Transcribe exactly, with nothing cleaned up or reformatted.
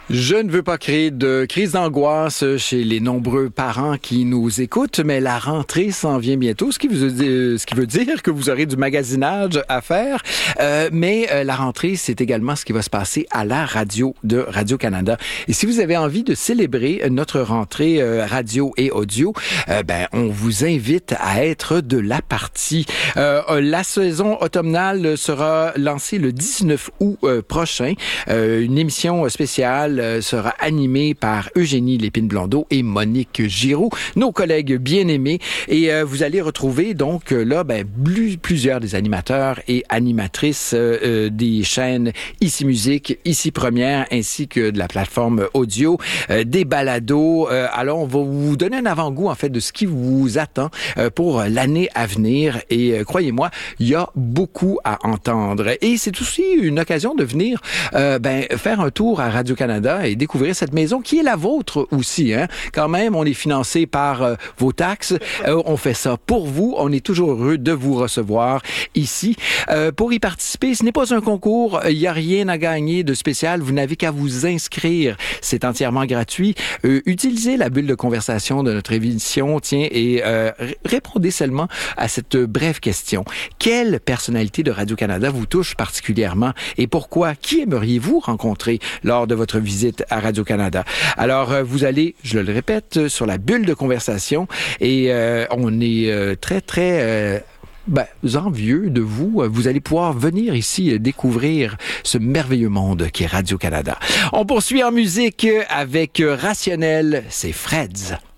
Je ne veux pas créer de crise d'angoisse chez les nombreux parents qui nous écoutent, mais la rentrée s'en vient bientôt, ce qui veut dire, ce qui veut dire que vous aurez du magasinage à faire. Euh, mais euh, la rentrée, c'est également ce qui va se passer à la radio de Radio-Canada. Et si vous avez envie de célébrer notre rentrée euh, radio et audio, euh, ben on vous invite à être de la partie. Euh, la saison automnale sera lancée le dix-neuf août euh, prochain. Euh, une émission spéciale sera animé par Eugénie Lépine-Blondeau et Monique Giroux, nos collègues bien-aimés. Et euh, vous allez retrouver donc là ben, plus, plusieurs des animateurs et animatrices euh, des chaînes Ici Musique, Ici Première, ainsi que de la plateforme audio, euh, des balados. Euh, alors, on va vous donner un avant-goût en fait de ce qui vous attend euh, pour l'année à venir. Et euh, croyez-moi, il y a beaucoup à entendre. Et c'est aussi une occasion de venir euh, ben, faire un tour à Radio-Canada et découvrir cette maison qui est la vôtre aussi. Hein? Quand même, on est financé par euh, vos taxes. Euh, on fait ça pour vous. On est toujours heureux de vous recevoir ici. Euh, pour y participer, ce n'est pas un concours. Il n'y a rien à gagner de spécial. Vous n'avez qu'à vous inscrire. C'est entièrement gratuit. Euh, utilisez la bulle de conversation de notre émission, tiens, et euh, répondez seulement à cette brève question. Quelle personnalité de Radio-Canada vous touche particulièrement et pourquoi? Qui aimeriez-vous rencontrer lors de votre visite à Radio-Canada? Alors, euh, vous allez, je le répète, sur la bulle de conversation et euh, on est euh, très, très... Euh, Ben, envieux de vous. Vous allez pouvoir venir ici découvrir ce merveilleux monde qui est Radio-Canada. On poursuit en musique avec Rationnel, c'est Freds.